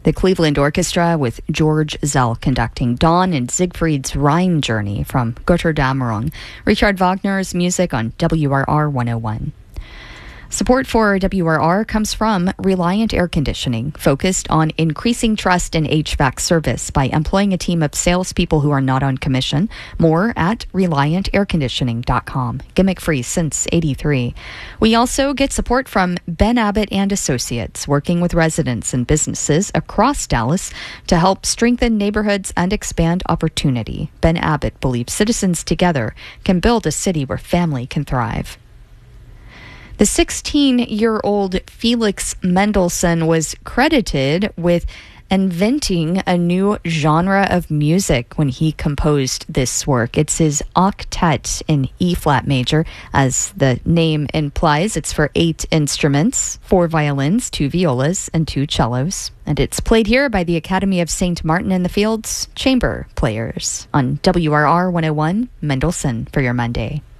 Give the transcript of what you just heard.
The Cleveland Orchestra with George Zell conducting Dawn and Siegfried's Rhine Journey from Götterdämmerung. Richard Wagner's music on WRR 101. Support for WRR comes from Reliant Air Conditioning, focused on increasing trust in HVAC service by employing a team of salespeople who are not on commission. More at ReliantAirConditioning.com. Gimmick-free since '83. We also get support from Ben Abbott and Associates, working with residents and businesses across Dallas to help strengthen neighborhoods and expand opportunity. Ben Abbott believes citizens together can build a city where family can thrive. The 16-year-old Felix Mendelssohn was credited with inventing a new genre of music when he composed this work. It's his octet in E-flat major. As the name implies, it's for 8 instruments, 4 violins, 2 violas, and 2 cellos. And it's played here by the Academy of St. Martin in the Fields Chamber Players on WRR 101, Mendelssohn for your Monday.